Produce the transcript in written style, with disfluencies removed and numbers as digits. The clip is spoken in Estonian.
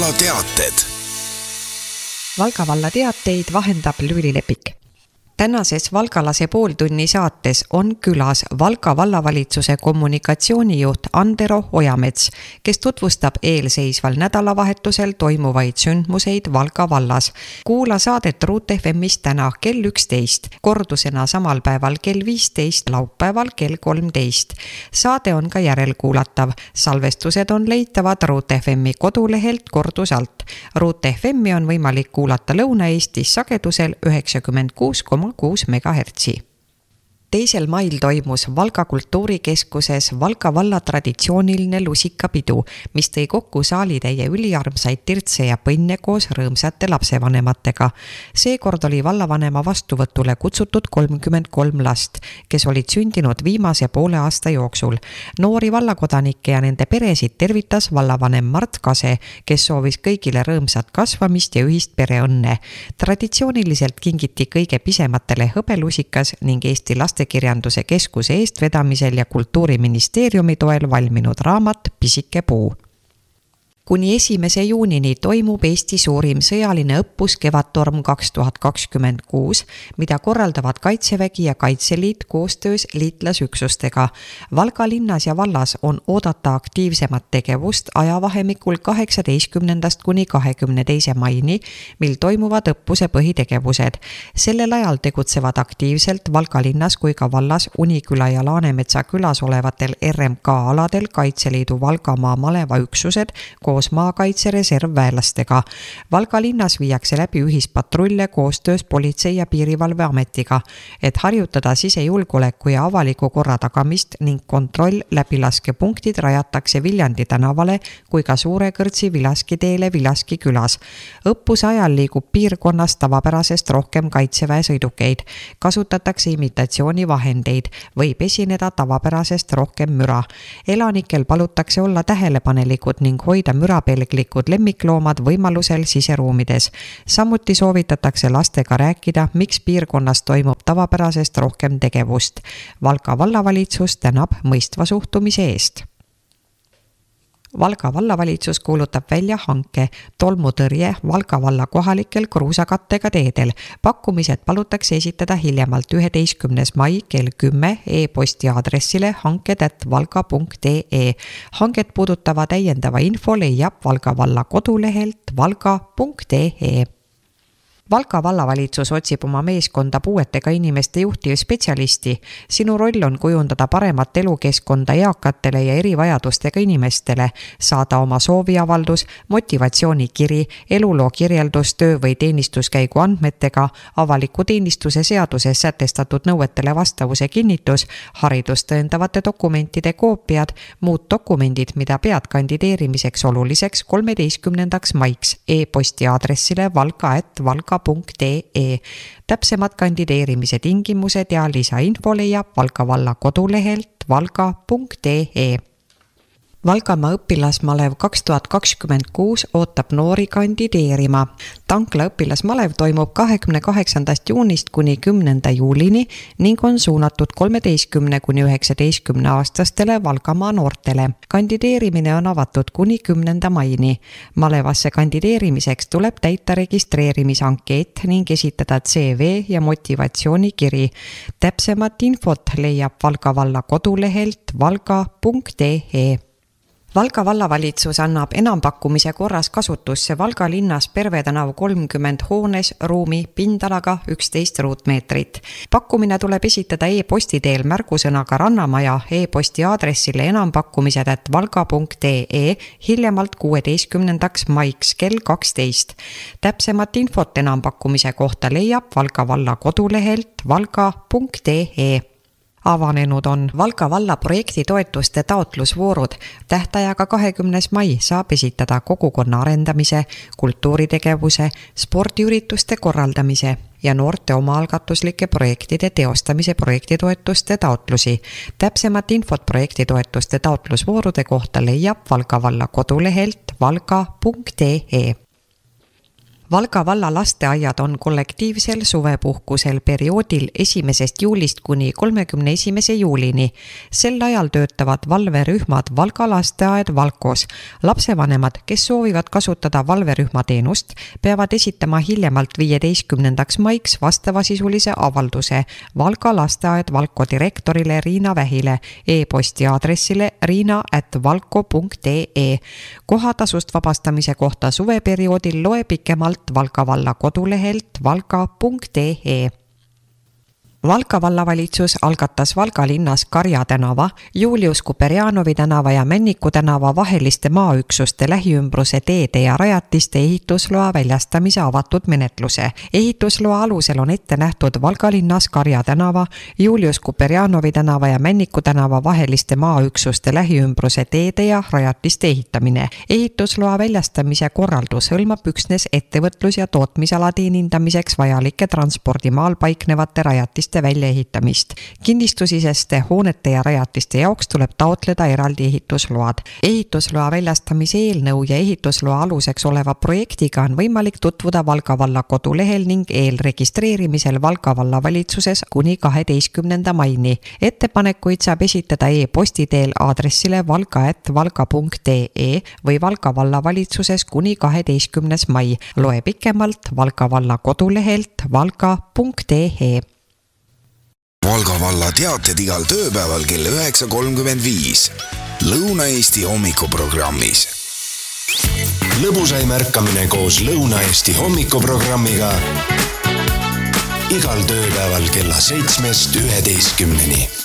valla teated. Valga valla teateid vahendab Lüüli Lepik. Tänases Valgalase pooltunni saates on külas Valga vallavalitsuse kommunikatsioonijuht Andero Ojamets, kes tutvustab eelseisval nädalavahetusel toimuvaid sündmuseid Valga vallas. Kuula saadet Ruut FM'ist täna kell 11, kordusena samal päeval kell 15, laupäeval kell 13. Saade on ka järelkuulatav. Salvestused on leitavad Ruut FM'i kodulehelt kordusalt. Ruut FM'i on võimalik kuulata Lõuna-Eestis sagedusel 96,6 MHz. 2. mail toimus Valga kultuurikeskuses Valga valla traditsiooniline lusikapidu, mis tõi kokku saalitäie üliarmsaid tirtse ja põnne koos rõõmsate lapsevanematega. Seekord oli vallavanema vastuvõtule kutsutud 33 last, kes olid sündinud viimase poole aasta jooksul. Noori vallakodanikke ja nende peresid tervitas vallavanem Mart Kase, kes soovis kõigile rõõmsat kasvamist ja ühist pereõnne. Traditsiooniliselt kingiti kõige pisematele hõbelusikas ning Eesti Lastekirjanduse Keskuse eestvedamisel ja Kultuuriministeeriumi toel valminud raamat Pisike puu. Kuni 1. juunini toimub Eesti suurim sõjaline õppus Kevadtorm 2026, mida korraldavad Kaitsevägi ja Kaitseliit koostöös liitlasüksustega. Valga linnas ja vallas on oodata aktiivsemat tegevust ajavahemikul 18. kuni 22. maini, mil toimuvad õppuse põhitegevused. Sellel ajal tegutsevad aktiivselt Valga linnas kui ka vallas Uniküla ja Laanemetsa külas olevatel RMK aladel Kaitseliidu Valgamaa malevaüksused koos maakaitse reservväelastega. Valga linnas viiakse läbi ühispatrulle koostöös Politsei- ja Piirivalveametiga, et harjutada sisejulgeoleku ja avaliku korra tagamist ning kontroll läbilaskepunktid rajatakse Viljandi tänavale kui ka Suure-Kõrtsi Vilaski teele Vilaski külas. Õppuse ajal liigub piirkonnas tavapärasest rohkem kaitseväe sõidukeid, kasutatakse imitatsioonivahendeid, võib esineda tavapärasest rohkem müra. Elanikel palutakse olla tähelepanelikud ning hoida mürapelglikud lemmikloomad võimalusel siseruumides. Samuti soovitatakse lastega rääkida, miks piirkonnas toimub tavapärasest rohkem tegevust. Valga vallavalitsus tänab mõistva suhtumise eest. Valga vallavalitsus kuulutab välja hanke tolmutõrje Valga valla kohalikel kruusakattega teedel. Pakkumised palutakse esitada hiljemalt 11. mai kell 10 e-posti aadressile hanked@valga.ee. Hanget puudutava täiendava info leiab Valga valla kodulehelt valga.ee. Valga vallavalitsus otsib oma meeskonda puuetega inimeste juhtivspetsialisti. Sinu roll on kujundada paremat elukeskkonda eakatele ja erivajadustega inimestele, saada oma sooviavaldus, motivatsioonikiri, eluloo kirjeldus, töö- või teenistuskäigu andmetega, avaliku teenistuse seaduses sätestatud nõuetele vastavuse kinnitus, haridust tõendavate dokumentide koopiad, muud dokumendid, mida pead kandideerimiseks oluliseks 13. maiks e-posti aadressile valga@valga.ee. Täpsemad kandideerimise tingimused ja lisainfo leiab Valga valla kodulehelt valga.ee. Valgamaa õpilasmalev 2026 ootab noori kandideerima. Tankla õpilasmalev toimub 28. juunist kuni 10. juulini ning on suunatud 13 kuni 19 aastastele Valgamaa noortele. Kandideerimine on avatud kuni 10. maini. Malevasse kandideerimiseks tuleb täita registreerimisankeet ning esitada CV ja motivatsioonikiri. Täpsemat infot leiab Valga valla kodulehelt valga.ee. Valga vallavalitsus annab enampakkumise korras kasutusse Valga linnas Perve tänav 30 hoones ruumi pindalaga 11 ruutmeetrit. Pakkumine tuleb esitada e-posti teel märgusõnaga Rannamaja e-posti aadressile enampakkumised@valga.ee hiljemalt 16. maiks kell 12. Täpsemat infot enampakkumise kohta leiab Valga valla kodulehelt valga.ee. Avanenud on Valga valla projektitoetuste taotlusvoorud. Tähtajaga 20. mai saab esitada kogukonna arendamise, kultuuritegevuse, spordiürituste korraldamise ja noorte omaalgatuslike projektide teostamise projektitoetuste taotlusi. Täpsemat infot projektitoetuste taotlusvoorude kohta leiab Valga valla kodulehelt valga.ee. Valga valla lasteaiad on kollektiivsel suvepuhkusel perioodil 1. juulist kuni 31. juulini. Sel ajal töötavad valverühmad Valga lasteaed Valkos. Lapsevanemad, kes soovivad kasutada valverühma teenust, peavad esitama hiljemalt 15. maiks vastavasisulise avalduse Valga lasteaed Valko direktorile Riina Vähile e-posti aadressile riina@valko.ee. Kohatasust vabastamise kohta suveperioodil loe pikemalt Valga valla kodulehelt valka.ee. Valga vallavalitsus algatas Valga linnas Karja tänava, Julius Kuperjanovi tänava ja Männiku tänava vaheliste maaüksuste lähiümbruse teede ja rajatiste ehitusloa väljastamise avatud menetluse. Ehitusloa alusel on ette nähtud Valga linnas Karja tänava, Julius Kuperjanovi tänava ja Männiku tänava vaheliste maaüksuste lähiümbruse teede ja rajatiste ehitamine. Ehitusloa väljastamise korraldus hõlmab üksnes ettevõtlus- ja tootmisala teenindamiseks vajalike transpordimaal paiknevate rajatiste väljaehitamist. Kinnistusiseste hoonete ja rajatiste jaoks tuleb taotleda eraldi ehitusload. Ehitusloa väljastamise eelnõu ja ehitusloa aluseks oleva projektiga on võimalik tutvuda Valga valla kodulehel ning eelregistreerimisel Valga vallavalitsuses kuni 12. maini. Ettepanekuid saab esitada e-posti teel aadressile valga@valga.ee või Valga vallavalitsuses kuni 12. mai. Loe pikemalt Valga valla kodulehelt valga.ee. Valga valla teated igal tööpäeval kell 9.35 Lõuna-Eesti hommikuprogrammis. Lõbusaim ärkamine koos Lõuna-Eesti hommikuprogrammiga igal tööpäeval kella 7-11.